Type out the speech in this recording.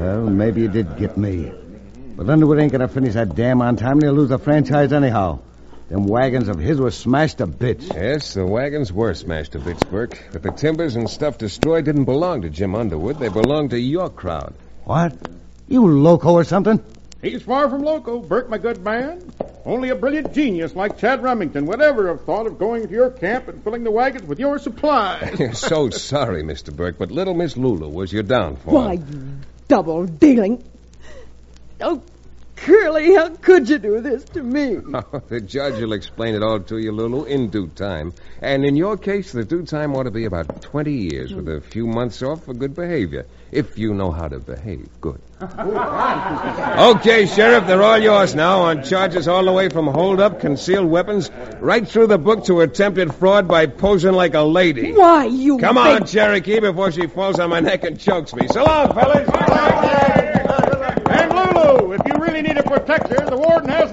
Well, maybe you did get me. But Underwood ain't gonna finish that dam on time, and he'll lose the franchise anyhow. Them wagons of his were smashed to bits. Yes, the wagons were smashed to bits, Burke. But the timbers and stuff destroyed didn't belong to Jim Underwood. They belonged to your crowd. What? You loco or something? He's far from loco, Burke, my good man. Only a brilliant genius like Chad Remington would ever have thought of going to your camp and filling the wagons with your supplies. So sorry, Mr. Burke, but little Miss Lulu was your downfall. Why, you double-dealing... Oh, Curly, how could you do this to me? The judge will explain it all to you, Lulu, in due time. And in your case, the due time ought to be about 20 years with a few months off for good behavior. If you know how to behave. Good. Okay, Sheriff, they're all yours now on charges all the way from hold-up, concealed weapons, right through the book to attempted fraud by posing like a lady. Why, you Come on, Cherokee, before she falls on my neck and chokes me. So long, fellas. And Lulu, if you really need a protector, the warden has